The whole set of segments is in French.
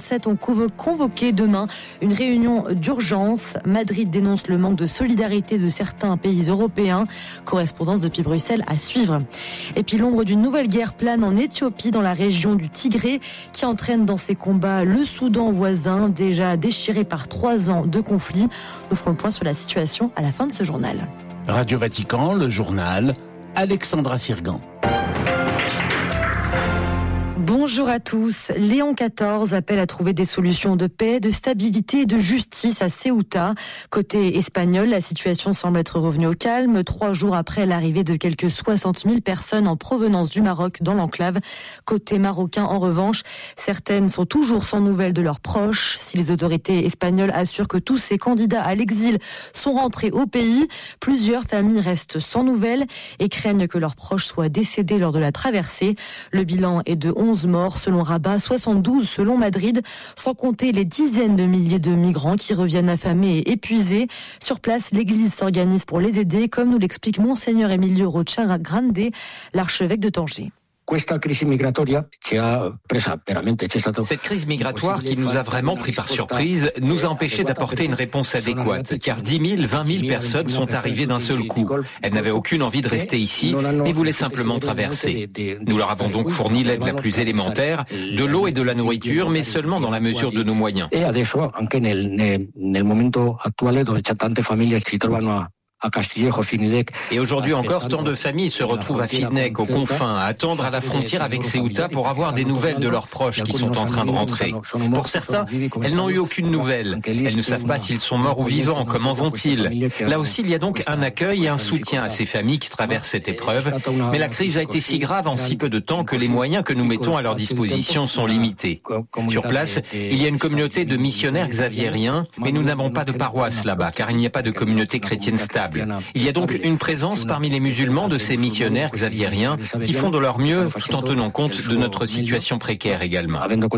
G7 ont convoqué demain une réunion d'urgence. Madrid dénonce le manque de solidarité de certains pays européens. Correspondance depuis Bruxelles à suivre. Et puis l'ombre d'une nouvelle guerre plane en Éthiopie, dans la région du Tigré, qui entraîne dans ses combats le Soudan voisin, déjà déchiré par 3 ans de conflit. Nous ferons le point sur la situation à la fin de ce journal. Radio Vatican, le journal, Alexandra Sirgan. Bonjour à tous. Léon XIV appelle à trouver des solutions de paix, de stabilité et de justice à Ceuta. Côté espagnol, la situation semble être revenue au calme 3 jours après l'arrivée de quelques 60 000 personnes en provenance du Maroc dans l'enclave. Côté marocain, en revanche, certaines sont toujours sans nouvelles de leurs proches. Si les autorités espagnoles assurent que tous ces candidats à l'exil sont rentrés au pays, plusieurs familles restent sans nouvelles et craignent que leurs proches soient décédés lors de la traversée. Le bilan est de 11 morts selon Rabat, 72 selon Madrid, sans compter les dizaines de milliers de migrants qui reviennent affamés et épuisés. Sur place, l'église s'organise pour les aider, comme nous l'explique Monseigneur Emilio Rocha Grande, l'archevêque de Tanger. Cette crise migratoire qui nous a vraiment pris par surprise nous a empêché d'apporter une réponse adéquate, car 10 000, 20 000 personnes sont arrivées d'un seul coup. Elles n'avaient aucune envie de rester ici, mais voulaient simplement traverser. Nous leur avons donc fourni l'aide la plus élémentaire, de l'eau et de la nourriture, mais seulement dans la mesure de nos moyens. Et aujourd'hui encore, tant de familles se retrouvent à Fidnek, aux confins, à attendre à la frontière avec Ceuta pour avoir des nouvelles de leurs proches qui sont en train de rentrer. Pour certains, elles n'ont eu aucune nouvelle. Elles ne savent pas s'ils sont morts ou vivants, comment vont-ils? Là aussi, il y a donc un accueil et un soutien à ces familles qui traversent cette épreuve. Mais la crise a été si grave en si peu de temps que les moyens que nous mettons à leur disposition sont limités. Sur place, il y a une communauté de missionnaires xaviériens, mais nous n'avons pas de paroisse là-bas, car il n'y a pas de communauté chrétienne stable. Il y a donc une présence parmi les musulmans de ces missionnaires xaviériens qui font de leur mieux tout en tenant compte de notre situation précaire également.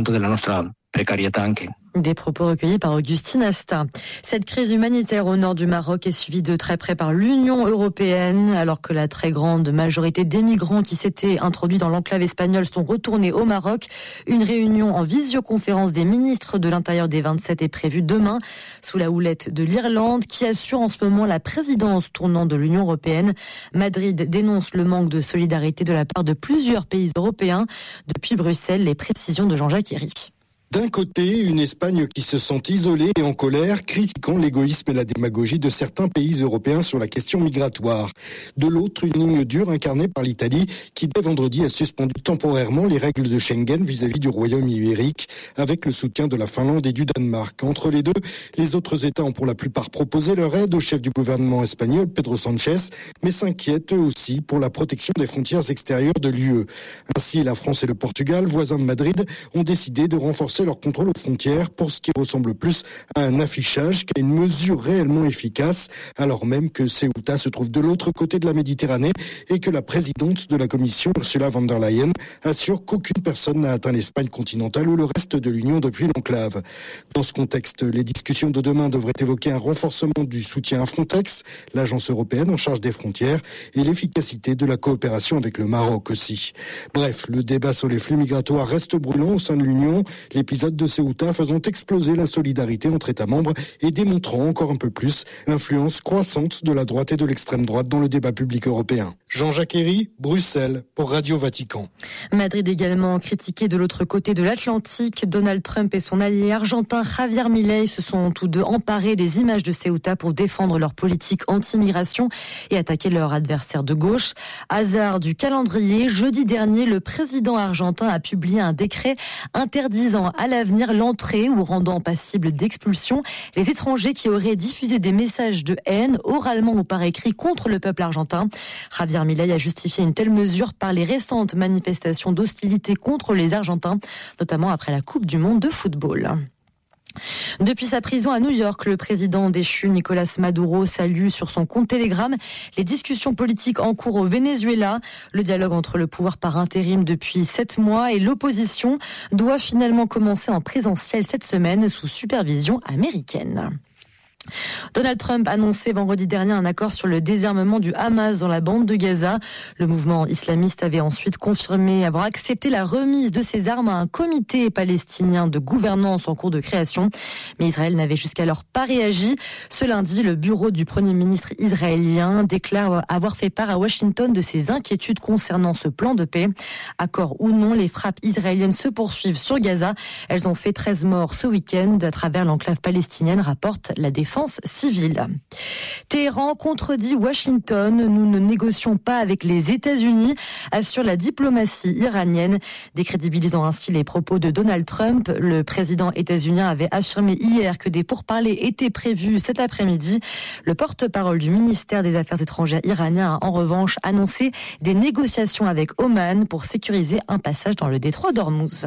Des propos recueillis par Augustine Asta. Cette crise humanitaire au nord du Maroc est suivie de très près par l'Union européenne, alors que la très grande majorité des migrants qui s'étaient introduits dans l'enclave espagnole sont retournés au Maroc. Une réunion en visioconférence des ministres de l'Intérieur des 27 est prévue demain, sous la houlette de l'Irlande, qui assure en ce moment la présidence tournante de l'Union européenne. Madrid dénonce le manque de solidarité de la part de plusieurs pays européens. Depuis Bruxelles, les précisions de Jean-Jacques Herry. D'un côté, une Espagne qui se sent isolée et en colère, critiquant l'égoïsme et la démagogie de certains pays européens sur la question migratoire. De l'autre, une ligne dure incarnée par l'Italie qui, dès vendredi, a suspendu temporairement les règles de Schengen vis-à-vis du Royaume ibérique, avec le soutien de la Finlande et du Danemark. Entre les deux, les autres États ont pour la plupart proposé leur aide au chef du gouvernement espagnol, Pedro Sanchez, mais s'inquiètent eux aussi pour la protection des frontières extérieures de l'UE. Ainsi, la France et le Portugal, voisins de Madrid, ont décidé de renforcer leur contrôle aux frontières pour ce qui ressemble plus à un affichage qu'à une mesure réellement efficace, alors même que Ceuta se trouve de l'autre côté de la Méditerranée et que la présidente de la Commission, Ursula von der Leyen, assure qu'aucune personne n'a atteint l'Espagne continentale ou le reste de l'Union depuis l'enclave. Dans ce contexte, les discussions de demain devraient évoquer un renforcement du soutien à Frontex, l'agence européenne en charge des frontières, et l'efficacité de la coopération avec le Maroc aussi. Bref, le débat sur les flux migratoires reste brûlant au sein de l'Union. L'épisode de Ceuta faisant exploser la solidarité entre États membres et démontrant encore un peu plus l'influence croissante de la droite et de l'extrême droite dans le débat public européen. Jean-Jacques Herry, Bruxelles, pour Radio Vatican. Madrid également critiqué de l'autre côté de l'Atlantique. Donald Trump et son allié argentin Javier Milei se sont tous deux emparés des images de Ceuta pour défendre leur politique anti-migration et attaquer leur adversaire de gauche. Hasard du calendrier, jeudi dernier, le président argentin a publié un décret interdisant à l'avenir l'entrée ou rendant passible d'expulsion les étrangers qui auraient diffusé des messages de haine oralement ou par écrit contre le peuple argentin. Javier Milei a justifié une telle mesure par les récentes manifestations d'hostilité contre les Argentins, notamment après la Coupe du Monde de football. Depuis sa prison à New York, le président déchu Nicolas Maduro salue sur son compte Telegram les discussions politiques en cours au Venezuela. Le dialogue entre le pouvoir par intérim depuis 7 mois et l'opposition doit finalement commencer en présentiel cette semaine sous supervision américaine. Donald Trump annonçait vendredi dernier un accord sur le désarmement du Hamas dans la bande de Gaza. Le mouvement islamiste avait ensuite confirmé avoir accepté la remise de ses armes à un comité palestinien de gouvernance en cours de création. Mais Israël n'avait jusqu'alors pas réagi. Ce lundi, le bureau du Premier ministre israélien déclare avoir fait part à Washington de ses inquiétudes concernant ce plan de paix. Accord ou non, les frappes israéliennes se poursuivent sur Gaza. Elles ont fait 13 morts ce week-end à travers l'enclave palestinienne, rapporte la défense civile. Téhéran contredit Washington. Nous ne négocions pas avec les États-Unis, assure la diplomatie iranienne, décrédibilisant ainsi les propos de Donald Trump. Le président états-unien avait affirmé hier que des pourparlers étaient prévus cet après-midi. Le porte-parole du ministère des Affaires étrangères iranien a en revanche annoncé des négociations avec Oman pour sécuriser un passage dans le détroit d'Ormuz.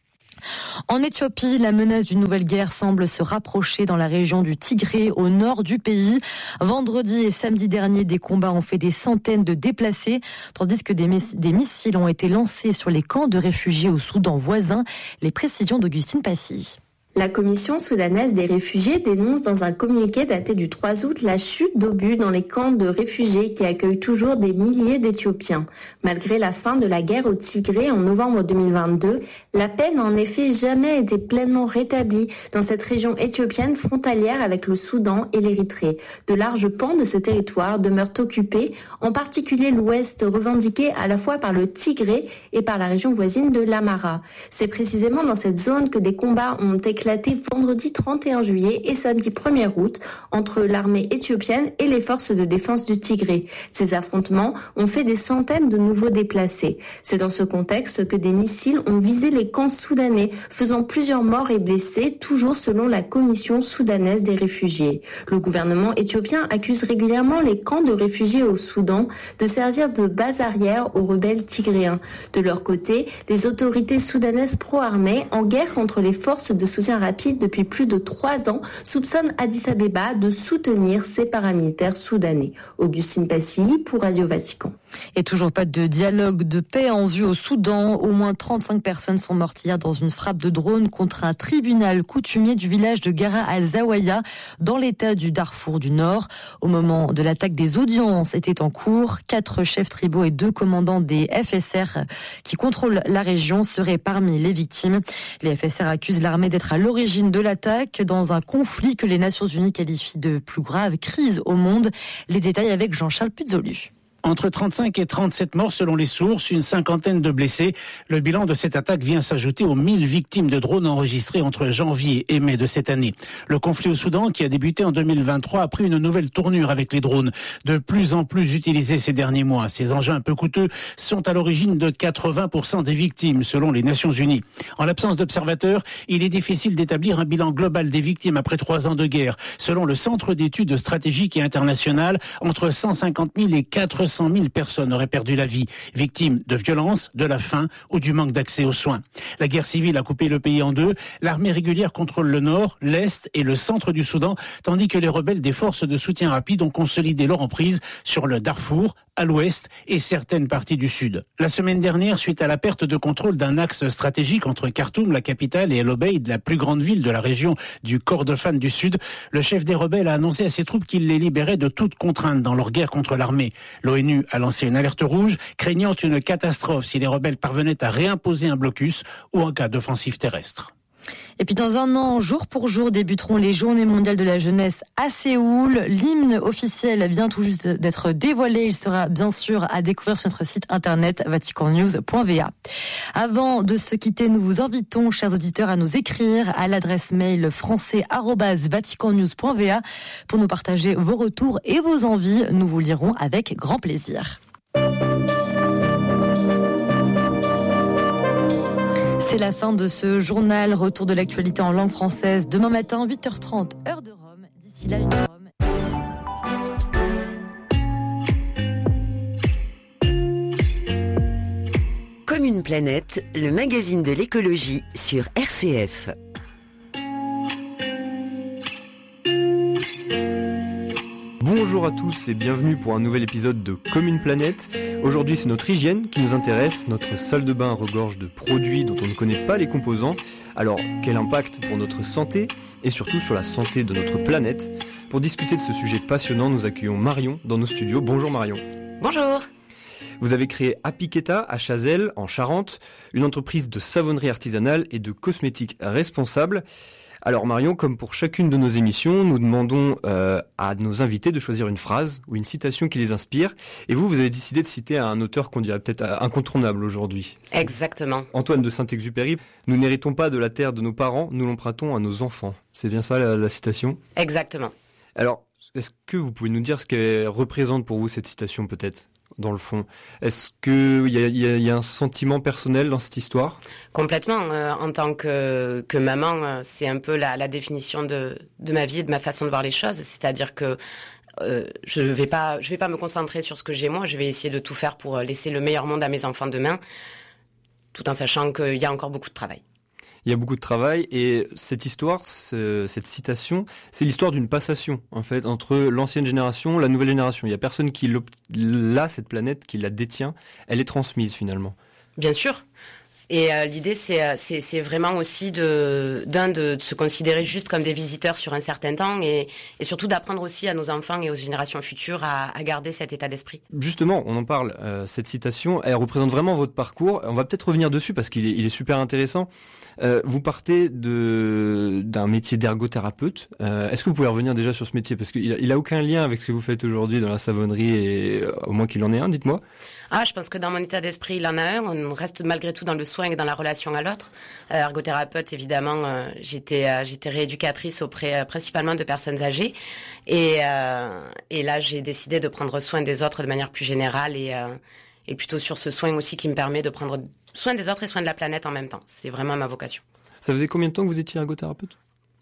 En Éthiopie, la menace d'une nouvelle guerre semble se rapprocher dans la région du Tigré, au nord du pays. Vendredi et samedi dernier, des combats ont fait des centaines de déplacés, tandis que des missiles ont été lancés sur les camps de réfugiés au Soudan voisin. Les précisions d'Augustine Passy. La Commission soudanaise des réfugiés dénonce dans un communiqué daté du 3 août la chute d'obus dans les camps de réfugiés qui accueillent toujours des milliers d'Éthiopiens. Malgré la fin de la guerre au Tigré en novembre 2022, la paix n'a en effet jamais été pleinement rétablie dans cette région éthiopienne frontalière avec le Soudan et l'Érythrée. De larges pans de ce territoire demeurent occupés, en particulier l'ouest revendiqué à la fois par le Tigré et par la région voisine de l'Amhara. C'est précisément dans cette zone que des combats ont éclaté vendredi 31 juillet et samedi 1er août entre l'armée éthiopienne et les forces de défense du Tigré. Ces affrontements ont fait des centaines de nouveaux déplacés. C'est dans ce contexte que des missiles ont visé les camps soudanais, faisant plusieurs morts et blessés, toujours selon la Commission soudanaise des réfugiés. Le gouvernement éthiopien accuse régulièrement les camps de réfugiés au Soudan de servir de base arrière aux rebelles tigréens. De leur côté, les autorités soudanaises pro-armées, en guerre contre les forces de soutien rapide depuis plus de 3 ans, soupçonne Addis Abeba de soutenir ces paramilitaires soudanais. Augustine Passy pour Radio Vatican. Et toujours pas de dialogue de paix en vue au Soudan. Au moins 35 personnes sont mortes hier dans une frappe de drone contre un tribunal coutumier du village de Gara al-Zawiya dans l'état du Darfour du Nord. Au moment de l'attaque, des audiences étaient en cours. 4 chefs tribaux et 2 commandants des FSR qui contrôlent la région seraient parmi les victimes. Les FSR accusent l'armée d'être à l'origine de l'attaque dans un conflit que les Nations Unies qualifient de plus grave crise au monde. Les détails avec Jean-Charles Puzolu. Entre 35 et 37 morts selon les sources, une cinquantaine de blessés. Le bilan de cette attaque vient s'ajouter aux 1000 victimes de drones enregistrées entre janvier et mai de cette année. Le conflit au Soudan, qui a débuté en 2023, a pris une nouvelle tournure avec les drones, de plus en plus utilisés ces derniers mois. Ces engins un peu coûteux sont à l'origine de 80% des victimes, selon les Nations Unies. En l'absence d'observateurs, il est difficile d'établir un bilan global des victimes après 3 ans de guerre. Selon le Centre d'études stratégiques et internationales, entre 150 000 et 400 000 personnes auraient perdu la vie, victimes de violences, de la faim ou du manque d'accès aux soins. La guerre civile a coupé le pays en deux. L'armée régulière contrôle le nord, l'est et le centre du Soudan, tandis que les rebelles des forces de soutien rapide ont consolidé leur emprise sur le Darfour, à l'ouest et certaines parties du sud. La semaine dernière, suite à la perte de contrôle d'un axe stratégique entre Khartoum, la capitale, et El Obeid, la plus grande ville de la région du Kordofan du Sud, le chef des rebelles a annoncé à ses troupes qu'il les libérait de toute contrainte dans leur guerre contre l'armée. L'ONU a lancé une alerte rouge, craignant une catastrophe si les rebelles parvenaient à réimposer un blocus ou en cas d'offensive terrestre. Et puis dans un an, jour pour jour, débuteront les Journées mondiales de la jeunesse à Séoul. L'hymne officiel vient tout juste d'être dévoilé. Il sera bien sûr à découvrir sur notre site internet vaticannews.va. Avant de se quitter, nous vous invitons, chers auditeurs, à nous écrire à l'adresse mail français@vaticannews.va pour nous partager vos retours et vos envies. Nous vous lirons avec grand plaisir. C'est la fin de ce journal. Retour de l'actualité en langue française demain matin, 8h30, heure de Rome. D'ici là, une Rome. Comme une planète, le magazine de l'écologie sur RCF. Bonjour à tous et bienvenue pour un nouvel épisode de Comme une planète. Aujourd'hui, c'est notre hygiène qui nous intéresse. Notre salle de bain regorge de produits dont on ne connaît pas les composants. Alors, quel impact pour notre santé et surtout sur la santé de notre planète? Pour discuter de ce sujet passionnant, nous accueillons Marion dans nos studios. Bonjour Marion. Bonjour. Vous avez créé Apiketa à Chazelles, en Charente, une entreprise de savonnerie artisanale et de cosmétiques responsables. Alors Marion, comme pour chacune de nos émissions, nous demandons à nos invités de choisir une phrase ou une citation qui les inspire. Et vous avez décidé de citer un auteur qu'on dirait peut-être incontournable aujourd'hui. Exactement. Antoine de Saint-Exupéry. Nous n'héritons pas de la terre de nos parents, nous l'empruntons à nos enfants. C'est bien ça la citation? Exactement. Alors, est-ce que vous pouvez nous dire ce qu'elle représente pour vous cette citation peut-être ? Dans le fond, est-ce qu'il y a un sentiment personnel dans cette histoire? Complètement. En tant que maman, c'est un peu la définition de ma vie et de ma façon de voir les choses. C'est-à-dire que je vais pas me concentrer sur ce que j'ai moi. Je vais essayer de tout faire pour laisser le meilleur monde à mes enfants demain, tout en sachant qu'il y a encore beaucoup de travail. Il y a beaucoup de travail et cette histoire, cette citation, c'est l'histoire d'une passation en fait entre l'ancienne génération et la nouvelle génération. Il n'y a personne qui l'a, cette planète, qui la détient. Elle est transmise finalement. Bien sûr. Et l'idée, c'est vraiment aussi de se considérer juste comme des visiteurs sur un certain temps et surtout d'apprendre aussi à nos enfants et aux générations futures à garder cet état d'esprit. Justement, on en parle, cette citation, elle représente vraiment votre parcours. On va peut-être revenir dessus parce qu'il est super intéressant. Vous partez d'un métier d'ergothérapeute. Est-ce que vous pouvez revenir déjà sur ce métier? Parce qu'il a aucun lien avec ce que vous faites aujourd'hui dans la savonnerie et au moins qu'il en ait un, dites-moi. Je pense que dans mon état d'esprit, il en a un. On reste malgré tout dans le soin et dans la relation à l'autre. Ergothérapeute, évidemment, j'étais rééducatrice auprès principalement de personnes âgées. Et là, j'ai décidé de prendre soin des autres de manière plus générale et plutôt sur ce soin aussi qui me permet de prendre soin des autres et soin de la planète en même temps. C'est vraiment ma vocation. Ça faisait combien de temps que vous étiez ergothérapeute?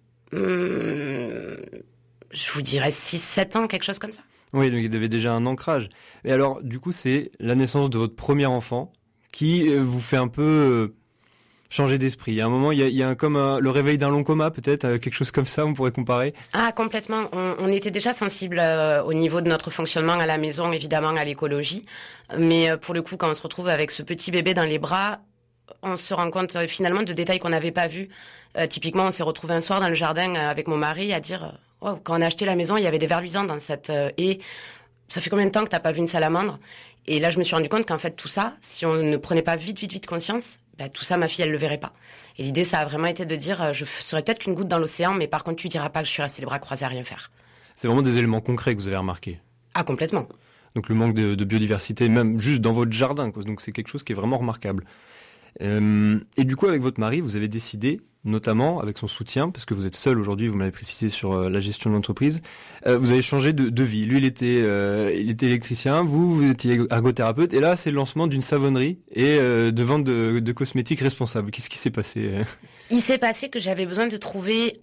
Je vous dirais 6-7 ans, quelque chose comme ça. Oui, donc il y avait déjà un ancrage. Et alors, du coup, c'est la naissance de votre premier enfant qui vous fait un peu changer d'esprit. Il y a un moment, il y a comme le réveil d'un long coma, peut-être, quelque chose comme ça, on pourrait comparer. Complètement. On était déjà sensible au niveau de notre fonctionnement à la maison, évidemment, à l'écologie. Mais pour le coup, quand on se retrouve avec ce petit bébé dans les bras, on se rend compte finalement de détails qu'on n'avait pas vus. Typiquement, on s'est retrouvé un soir dans le jardin avec mon mari à dire... Wow, quand on a acheté la maison, il y avait des vers luisants dans cette haie. Ça fait combien de temps que tu n'as pas vu une salamandre? Et là, je me suis rendu compte qu'en fait, tout ça, si on ne prenait pas vite conscience, tout ça, ma fille, elle ne le verrait pas. Et l'idée, ça a vraiment été de dire, je serais peut-être qu'une goutte dans l'océan, mais par contre, tu ne diras pas que je suis restée les bras croisés à rien faire. C'est vraiment des éléments concrets que vous avez remarqués. Complètement. Donc le manque de biodiversité, même juste dans votre jardin, quoi. Donc c'est quelque chose qui est vraiment remarquable. Et du coup, avec votre mari, vous avez décidé, notamment avec son soutien, parce que vous êtes seul aujourd'hui, vous m'avez précisé sur la gestion de l'entreprise, vous avez changé de vie. Lui, il était électricien, vous étiez ergothérapeute, et là, c'est le lancement d'une savonnerie et de vente de cosmétiques responsables. Qu'est-ce qui s'est passé? Il s'est passé que j'avais besoin de trouver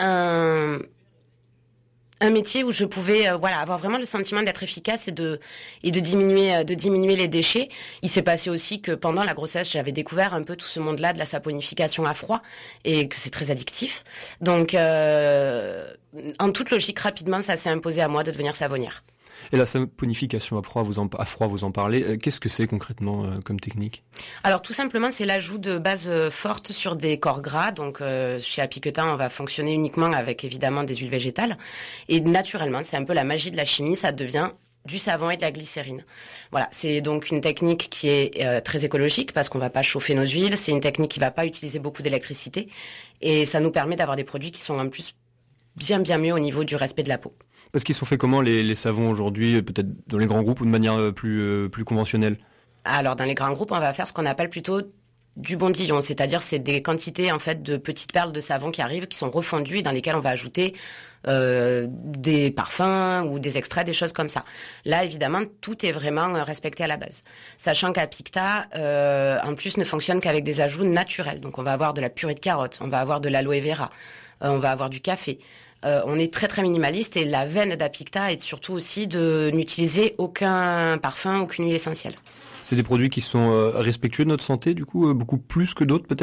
un métier où je pouvais avoir vraiment le sentiment d'être efficace et de diminuer les déchets. Il s'est passé aussi que pendant la grossesse, j'avais découvert un peu tout ce monde-là de la saponification à froid et que c'est très addictif. Donc, en toute logique, rapidement, ça s'est imposé à moi de devenir savonnière. Et la saponification à froid, vous en parlez. Qu'est-ce que c'est concrètement comme technique? Alors tout simplement, c'est l'ajout de bases fortes sur des corps gras. Donc chez Apiketa, on va fonctionner uniquement avec évidemment des huiles végétales. Et naturellement, c'est un peu la magie de la chimie, ça devient du savon et de la glycérine. Voilà, c'est donc une technique qui est très écologique parce qu'on ne va pas chauffer nos huiles. C'est une technique qui ne va pas utiliser beaucoup d'électricité. Et ça nous permet d'avoir des produits qui sont en plus bien mieux au niveau du respect de la peau. Parce qu'ils sont faits comment les savons aujourd'hui, peut-être dans les grands groupes ou de manière plus conventionnelle? Alors dans les grands groupes, on va faire ce qu'on appelle plutôt du bondillon, c'est-à-dire c'est des quantités en fait de petites perles de savon qui arrivent, qui sont refondues et dans lesquelles on va ajouter des parfums ou des extraits, des choses comme ça. Là, évidemment, tout est vraiment respecté à la base. Sachant qu'Apiketa, en plus, ne fonctionne qu'avec des ajouts naturels. Donc on va avoir de la purée de carotte, on va avoir de l'aloe vera, on va avoir du café. On est très très minimaliste et la veine d'Apiketa est surtout aussi de n'utiliser aucun parfum, aucune huile essentielle. C'est des produits qui sont respectueux de notre santé, du coup, beaucoup plus que d'autres peut-être?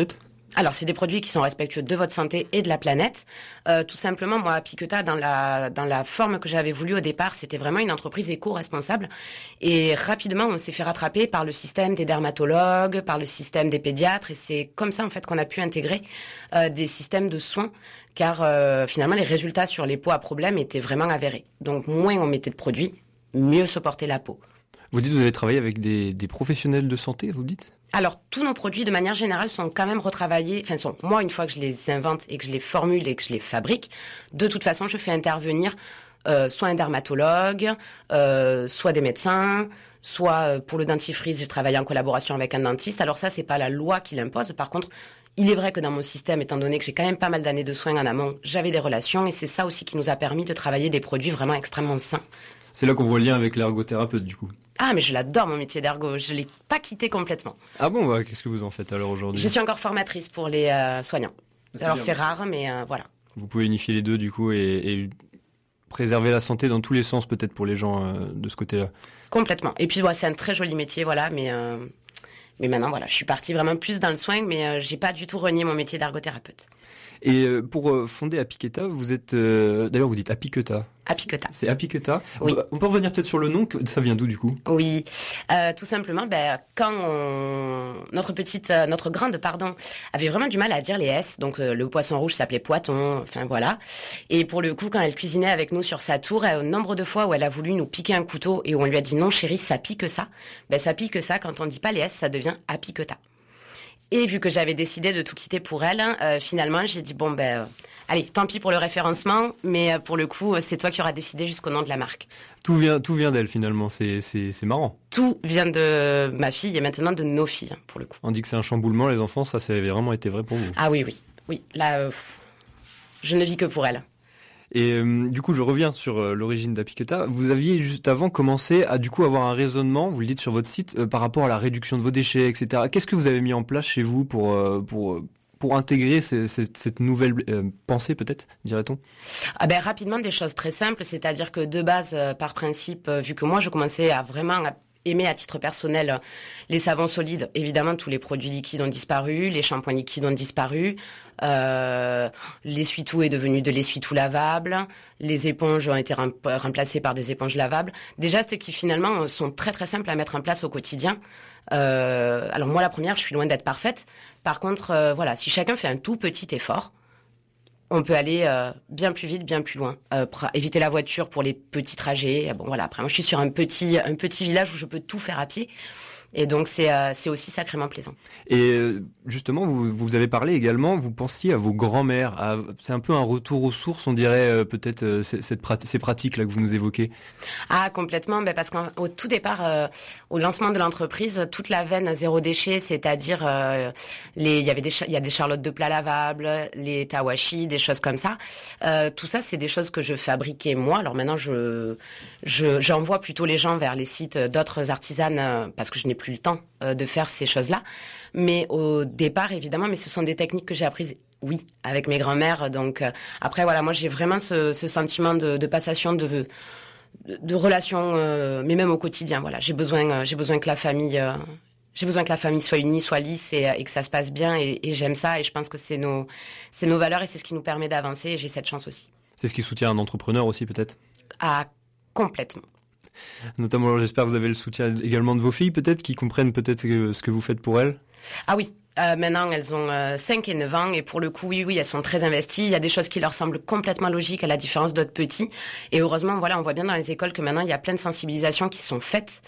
Alors, c'est des produits qui sont respectueux de votre santé et de la planète. Tout simplement, moi, Piqueta, dans la forme que j'avais voulu au départ, c'était vraiment une entreprise éco-responsable. Et rapidement, on s'est fait rattraper par le système des dermatologues, par le système des pédiatres. Et c'est comme ça, en fait, qu'on a pu intégrer des systèmes de soins. Car finalement, les résultats sur les peaux à problème étaient vraiment avérés. Donc, moins on mettait de produits, mieux se portait la peau. Vous dites que vous avez travaillé avec des professionnels de santé, vous dites ? Alors, tous nos produits, de manière générale, sont quand même retravaillés. Moi, une fois que je les invente et que je les formule et que je les fabrique, de toute façon, je fais intervenir soit un dermatologue, soit des médecins, soit pour le dentifrice, j'ai travaillé en collaboration avec un dentiste. Alors ça, c'est pas la loi qui l'impose. Par contre, il est vrai que dans mon système, étant donné que j'ai quand même pas mal d'années de soins en amont, j'avais des relations et c'est ça aussi qui nous a permis de travailler des produits vraiment extrêmement sains. C'est là qu'on voit le lien avec l'ergothérapeute, du coup. Ah, mais je l'adore, mon métier d'ergo. Je ne l'ai pas quitté complètement. Ah bon, bah, qu'est-ce que vous en faites alors aujourd'hui ? Je suis encore formatrice pour les soignants. Alors, c'est rare, mais voilà. Vous pouvez unifier les deux, du coup, et préserver la santé dans tous les sens, peut-être, pour les gens de ce côté-là. Complètement. Et puis, c'est un très joli métier, voilà, mais maintenant, voilà, je suis partie vraiment plus dans le soin, mais j'ai pas du tout renié mon métier d'ergothérapeute. Et pour fonder Apiqueta, vous êtes... D'ailleurs, vous dites Apiqueta. Apiqueta. C'est Apiqueta. Oui. On peut revenir peut-être sur le nom, ça vient d'où du coup ? Oui, tout simplement, quand notre grande, avait vraiment du mal à dire les S, donc le poisson rouge s'appelait Poiton, enfin voilà. Et pour le coup, quand elle cuisinait avec nous sur sa tour, au nombre de fois où elle a voulu nous piquer un couteau et où on lui a dit non chérie, ça pique ça, ça pique ça, quand on dit pas les S, ça devient Apiqueta. Et vu que j'avais décidé de tout quitter pour elle, finalement, j'ai dit allez, tant pis pour le référencement, mais pour le coup, c'est toi qui auras décidé jusqu'au nom de la marque. Tout vient d'elle finalement, c'est marrant. Tout vient de ma fille et maintenant de nos filles, pour le coup. On dit que c'est un chamboulement, les enfants, ça avait vraiment été vrai pour vous. Ah oui, là, je ne vis que pour elle. Et du coup, je reviens sur l'origine d'Apiqueta. Vous aviez juste avant commencé à du coup avoir un raisonnement, vous le dites sur votre site, par rapport à la réduction de vos déchets, etc. Qu'est-ce que vous avez mis en place chez vous pour intégrer cette nouvelle pensée, peut-être, dirait-on ? Rapidement, des choses très simples, c'est-à-dire que de base, par principe, vu que moi, je commençais à vraiment aimer à titre personnel les savons solides, évidemment, tous les produits liquides ont disparu, les shampoings liquides ont disparu, l'essuie-tout est devenu de l'essuie-tout lavable, les éponges ont été remplacées par des éponges lavables. Des gestes qui, finalement, sont très, très simples à mettre en place au quotidien. Alors moi, la première, je suis loin d'être parfaite. Par contre, si chacun fait un tout petit effort, on peut aller bien plus vite, bien plus loin. Éviter la voiture pour les petits trajets. Après, moi, je suis sur un petit village où je peux tout faire à pied. Et donc, c'est aussi sacrément plaisant. Et justement, vous avez parlé également, vous pensiez à vos grands-mères. C'est un peu un retour aux sources, on dirait, peut-être, ces pratiques-là que vous nous évoquez. Ah, complètement. Parce qu'au tout départ, au lancement de l'entreprise, toute la veine zéro déchet, c'est-à-dire, il y a des charlottes de plats lavables, les tawashi, des choses comme ça. Tout ça, c'est des choses que je fabriquais moi. Alors maintenant, j'envoie plutôt les gens vers les sites d'autres artisanes parce que je n'ai plus le temps de faire ces choses-là. Mais au départ, évidemment, ce sont des techniques que j'ai apprises, oui, avec mes grand-mères. Donc après, moi, j'ai vraiment ce sentiment de passation de relations, mais même au quotidien. J'ai besoin que la famille soit unie, soit lisse et que ça se passe bien. Et j'aime ça. Et je pense que c'est nos valeurs et c'est ce qui nous permet d'avancer. Et j'ai cette chance aussi. C'est ce qui soutient un entrepreneur aussi, peut-être ? Ah, complètement. Notamment, j'espère que vous avez le soutien également de vos filles, peut-être, qui comprennent peut-être ce que vous faites pour elles. Ah oui, maintenant elles ont 5 et 9 ans et pour le coup, oui, elles sont très investies. Il y a des choses qui leur semblent complètement logiques à la différence d'autres petits. Et heureusement, on voit bien dans les écoles que maintenant, il y a plein de sensibilisations qui sont faites.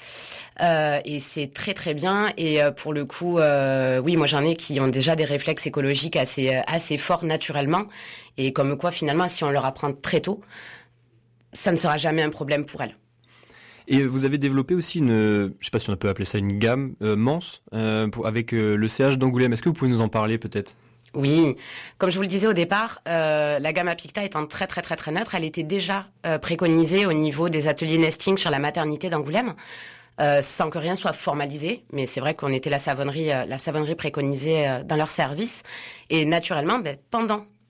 Et c'est très très bien. Et pour le coup, oui, moi j'en ai qui ont déjà des réflexes écologiques assez forts naturellement. Et comme quoi, finalement, si on leur apprend très tôt, ça ne sera jamais un problème pour elles. Et vous avez développé aussi je ne sais pas si on peut appeler ça une gamme Mance avec le CH d'Angoulême. Est-ce que vous pouvez nous en parler peut-être ? Oui, comme je vous le disais au départ, la gamme Apiqueta étant très très très très neutre, elle était déjà préconisée au niveau des ateliers nesting sur la maternité d'Angoulême, sans que rien soit formalisé. Mais c'est vrai qu'on était la savonnerie préconisée dans leur service. Et naturellement, pendant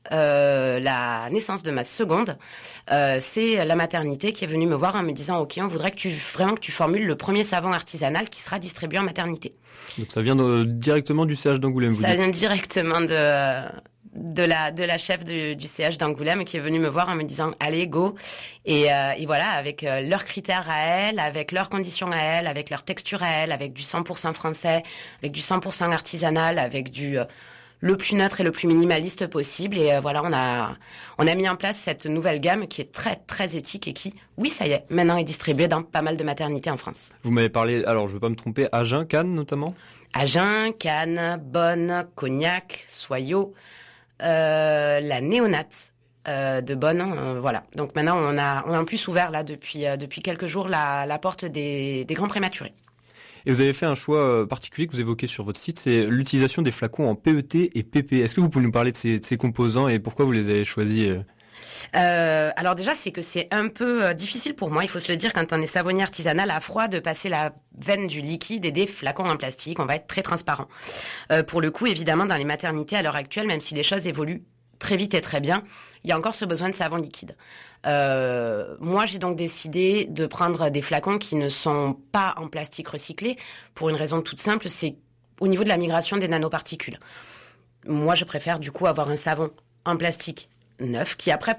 la naissance de ma seconde, c'est la maternité qui est venue me voir en me disant « Ok, on voudrait que tu formules le premier savon artisanal qui sera distribué en maternité. » Donc ça vient directement du CH d'Angoulême, vous dites ? Ça vient directement de la chef du CH d'Angoulême qui est venue me voir en me disant « Allez, go !» Et voilà, avec leurs critères à elle, avec leurs conditions à elle, avec leur texture à elle, avec du 100% français, avec du 100% artisanal, avec le plus neutre et le plus minimaliste possible. Et voilà, on a mis en place cette nouvelle gamme qui est très, très éthique et qui, oui, ça y est, maintenant est distribuée dans pas mal de maternités en France. Vous m'avez parlé, alors je ne veux pas me tromper, Agen, Cannes notamment ? Agen, Cannes, Bonn, Cognac, Soyaux, la néonate de Bonn, voilà. Donc maintenant, on a en plus ouvert là depuis quelques jours la porte des grands prématurés. Et vous avez fait un choix particulier que vous évoquez sur votre site, c'est l'utilisation des flacons en PET et PP. Est-ce que vous pouvez nous parler de ces composants et pourquoi vous les avez choisis Alors déjà, c'est que c'est un peu difficile pour moi, il faut se le dire, quand on est savonnier artisanal à froid, de passer la veine du liquide et des flacons en plastique. On va être très transparent. Pour le coup, évidemment, dans les maternités à l'heure actuelle, même si les choses évoluent très vite et très bien, il y a encore ce besoin de savon liquide. Moi, j'ai donc décidé de prendre des flacons qui ne sont pas en plastique recyclé pour une raison toute simple, c'est au niveau de la migration des nanoparticules. Moi, je préfère du coup avoir un savon en plastique neuf qui après